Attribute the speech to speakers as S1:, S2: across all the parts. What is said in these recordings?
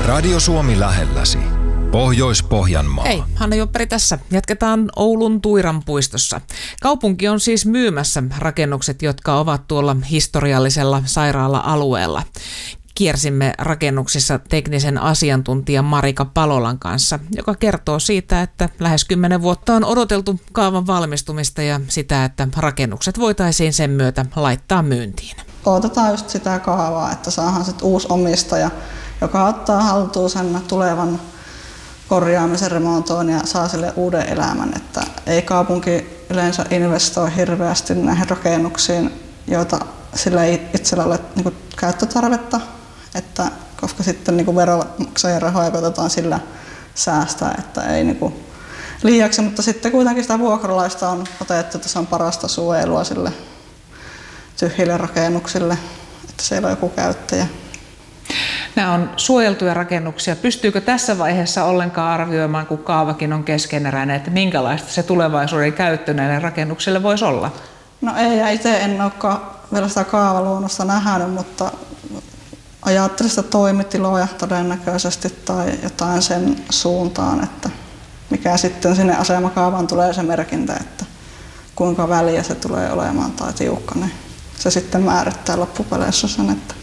S1: Radio Suomi lähelläsi. Pohjois-Pohjanmaa.
S2: Hei, Hanna Jopperi tässä. Jatketaan Oulun Tuiran puistossa. Kaupunki on siis myymässä rakennukset, jotka ovat tuolla historiallisella sairaala-alueella. Kiersimme rakennuksissa teknisen asiantuntijan Marika Palolan kanssa, joka kertoo siitä, että lähes 10 vuotta on odoteltu kaavan valmistumista ja sitä, että rakennukset voitaisiin sen myötä laittaa myyntiin.
S3: Odotetaan just sitä kaavaa, että saadaan sitten uusi omistaja, joka ottaa haltuun sen tulevan korjaamisen, remontoon ja saa sille uuden elämän. Että ei kaupunki yleensä investoi hirveästi näihin rakennuksiin, joita sillä ei itsellä ole niin käyttötarvetta, että, koska sitten niin veronmaksajien rahoja koitetaan sillä säästää, että ei niin liiaksi, mutta sitten kuitenkin sitä vuokralaista on otettu, että se on parasta suojelua sille tyhjille rakennuksille, että siellä on joku käyttäjä.
S2: Nämä on suojeltuja rakennuksia. Pystyykö tässä vaiheessa ollenkaan arvioimaan, kun kaavakin on keskeneräinen, että minkälaista se tulevaisuuden käyttö näille rakennuksille voisi olla?
S3: No ei, ja itse en olekaan vielä sitä kaavaluonnosta nähnyt, mutta ajattelin sitä toimitiloja todennäköisesti tai jotain sen suuntaan, että mikä sitten sinne asemakaavaan tulee se merkintä, että kuinka väliä se tulee olemaan tai tiukka, niin se sitten määrittää loppupeleissä sen, että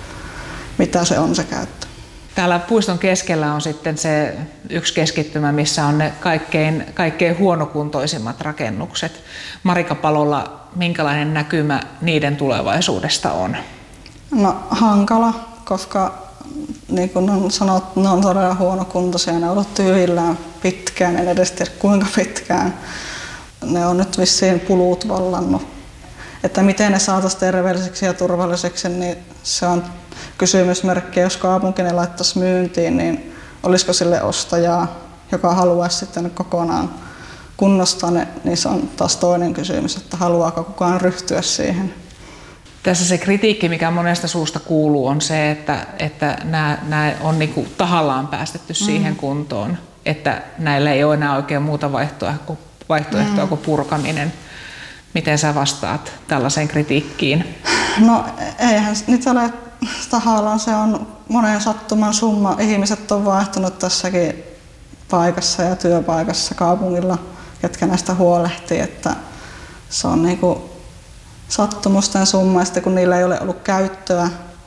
S3: mitä se on se käyttö.
S2: Täällä puiston keskellä on sitten se yksi keskittymä, missä on ne kaikkein huonokuntoisimmat rakennukset. Marika Palolla, minkälainen näkymä niiden tulevaisuudesta on?
S3: No hankala, koska niin kuin on sanottu, ne on todella huonokuntoisia. Ne on ollut tyhjillään pitkään, en edes tiedä kuinka pitkään. Ne on nyt vissiin pulut vallannut. Että miten ne saataisiin terveelliseksi ja turvalliseksi, niin se on kysymysmerkki. Jos kaupunki ne laittaisi myyntiin, niin olisiko sille ostajaa, joka haluaisi sitten kokonaan kunnostaa ne, niin se on taas toinen kysymys, että haluaako kukaan ryhtyä siihen.
S2: Tässä se kritiikki, mikä monesta suusta kuuluu, on se, että nämä on niinku tahallaan päästetty siihen kuntoon, että näillä ei ole enää oikein muuta vaihtoehtoa kuin purkaminen. Miten sä vastaat tällaiseen kritiikkiin?
S3: No eihän niitä ole tahallaan, se on monen sattuman summa. Ihmiset on vaihtunut tässäkin paikassa ja työpaikassa kaupungilla, ketkä näistä huolehtii, että se on niinku sattumusten summa, ja sitten kun niillä ei ole ollut käyttöä,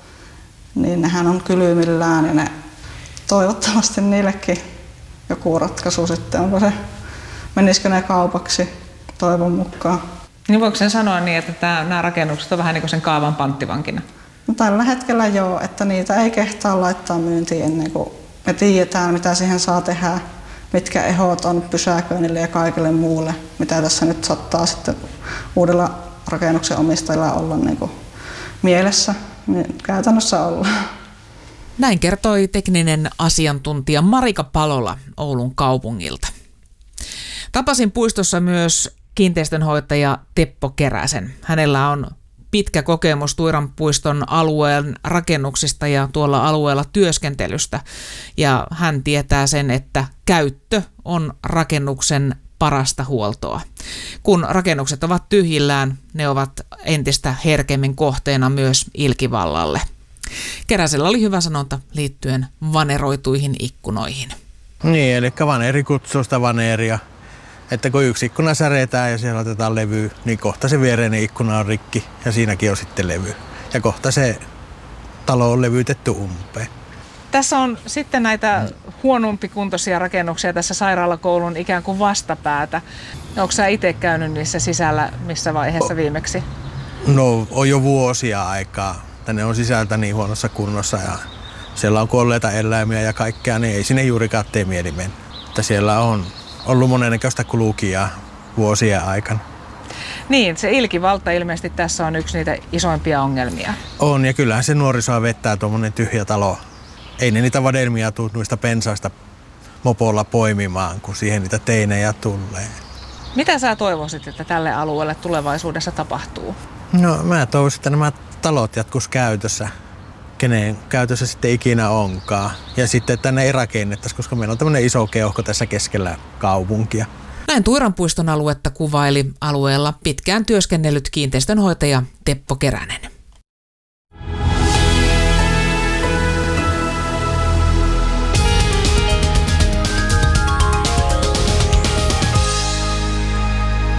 S3: niin nehän on kylmillään ja ne toivottavasti niillekin joku ratkaisu sitten, menisikö ne kaupaksi toivon mukaan.
S2: Niin voiko sen sanoa niin, että nämä rakennukset on vähän niin kuin sen kaavan panttivankina?
S3: No, tällä hetkellä joo, että niitä ei kehtaa laittaa myyntiin ennen kuin me tiedetään, mitä siihen saa tehdä, mitkä ehdot on pysäköinnille ja kaikille muulle, mitä tässä nyt saattaa sitten uudella rakennuksen omistajilla olla niin kuin mielessä, niin käytännössä ollaan.
S2: Näin kertoi tekninen asiantuntija Marika Palola Oulun kaupungilta. Tapasin puistossa myös kiinteistönhoitaja Teppo Keräsen. Hänellä on pitkä kokemus Tuiran puiston alueen rakennuksista ja tuolla alueella työskentelystä. Ja hän tietää sen, että käyttö on rakennuksen parasta huoltoa. Kun rakennukset ovat tyhjillään, ne ovat entistä herkemmin kohteena myös ilkivallalle. Keräsellä oli hyvä sanonta liittyen vaneroituihin ikkunoihin.
S4: Niin, eli vaneri kutsuu sitä vaneeria. Että kun yksi ikkuna säretään ja siellä otetaan levy, niin kohta se viereinen ikkuna on rikki ja siinäkin on sitten levy. Ja kohta se talo on levytetty umpeen.
S2: Tässä on sitten näitä huonompikuntoisia rakennuksia tässä sairaalakoulun ikään kuin vastapäätä. Onko sä itse käynyt niissä sisällä missä vaiheessa viimeksi?
S4: No on jo vuosia aikaa. Ne on sisältä niin huonossa kunnossa ja siellä on kuolleita eläimiä ja kaikkea, niin ei sinne juurikaan tee mieli mennä. Että siellä on ollut monennäköistä kulukijaa vuosien aikana.
S2: Niin, se ilkivalta ilmeisesti tässä on yksi niitä isoimpia ongelmia.
S4: On, ja kyllähän se nuorisoa vettää tuommoinen tyhjä talo. Ei ne niitä vadelmia tule noista pensaista mopolla poimimaan, kun siihen niitä teinejä tulee.
S2: Mitä sä toivoisit, että tälle alueelle tulevaisuudessa tapahtuu?
S4: No mä toivoisin, että nämä talot jatkuisi käytössä, kenen käytössä sitten ikinä onkaan. Ja sitten, että ne ei rakennettaisi, koska meillä on tämmöinen iso keuhko tässä keskellä kaupunkia.
S2: Näin Tuiran puiston aluetta kuvaili alueella pitkään työskennellyt kiinteistönhoitaja Teppo Keränen.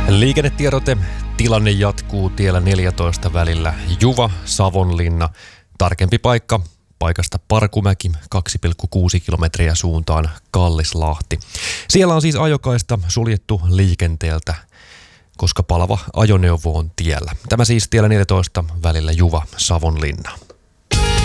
S5: Liikennetiedote. Tilanne jatkuu tiellä 14 välillä Juva-Savonlinna. Tarkempi paikka paikasta Parkumäki 2,6 kilometriä suuntaan Kallislahti. Siellä on siis ajokaista suljettu liikenteeltä, koska palava ajoneuvo on tiellä. Tämä siis tiellä 14 välillä Juva-Savonlinna.